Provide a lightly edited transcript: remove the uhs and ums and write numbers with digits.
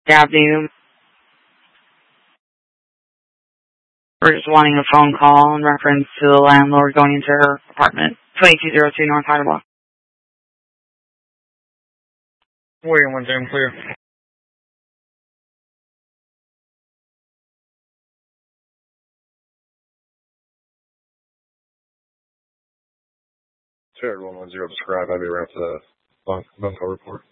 Good afternoon. We're just wanting a phone call in reference to the landlord going into her apartment, 2202 North Hyde Block. Waiting one time, clear. Shared 110, describe. I'll be around for the Bunko report.